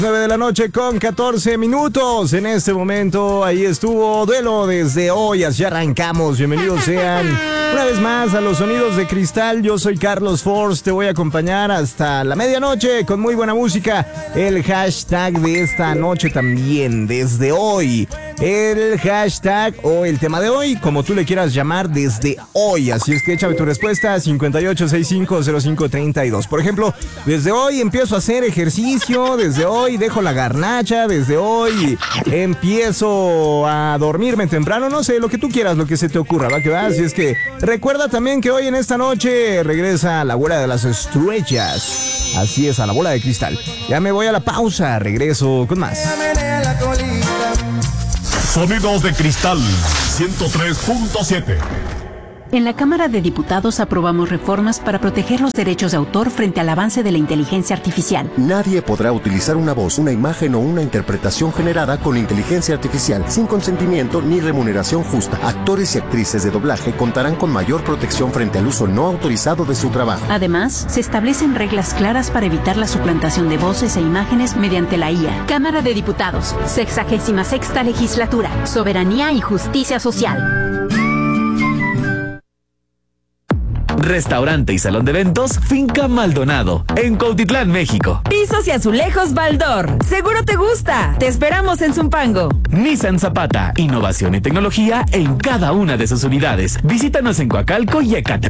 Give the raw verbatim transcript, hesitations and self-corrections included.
nueve de la noche con catorce minutos. En este momento, ahí estuvo Duelo desde hoy. Así arrancamos. Bienvenidos sean una vez más a los Sonidos de Cristal. Yo soy Carlos Force. Te voy a acompañar hasta la medianoche con muy buena música. El hashtag de esta noche también, desde hoy. El hashtag o el tema de hoy, como tú le quieras llamar, desde hoy. Así es que échame tu respuesta a cincuenta y ocho sesenta y cinco cero cinco treinta y dos. Por ejemplo, desde hoy empiezo a hacer ejercicio. Desde hoy dejo la garnacha. Desde hoy empiezo a dormirme temprano. No sé, lo que tú quieras, lo que se te ocurra, va que va. Así es que recuerda también que hoy en esta noche regresa la bola de las estrellas. Así es, a la bola de cristal. Ya me voy a la pausa, regreso con más. Sonidos de Cristal ciento tres punto siete. En la Cámara de Diputados aprobamos reformas para proteger los derechos de autor frente al avance de la inteligencia artificial. Nadie podrá utilizar una voz, una imagen o una interpretación generada con inteligencia artificial sin consentimiento ni remuneración justa. Actores y actrices de doblaje contarán con mayor protección frente al uso no autorizado de su trabajo. Además, se establecen reglas claras para evitar la suplantación de voces e imágenes mediante la I A. Cámara de Diputados, sexagésima sexta legislatura, soberanía y justicia social. Restaurante y salón de eventos Finca Maldonado, en Cuautitlán, México. Pisos y azulejos Baldor. Seguro te gusta. Te esperamos en Zumpango. Nissan Zapata, innovación y tecnología en cada una de sus unidades. Visítanos en Coacalco y Ecatepec.